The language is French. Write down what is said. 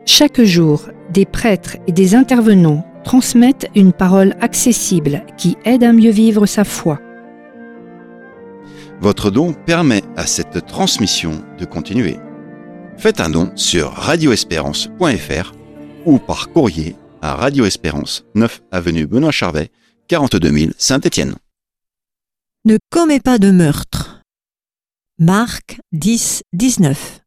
Chaque jour, des prêtres et des intervenants transmettent une parole accessible qui aide à mieux vivre sa foi. Votre don permet à cette transmission de continuer. Faites un don sur radioespérance.fr ou par courrier à Radio Espérance, 9 avenue Benoît Charvet, 42 000 Saint-Étienne. Ne commets pas de meurtre. Marc 10, 19.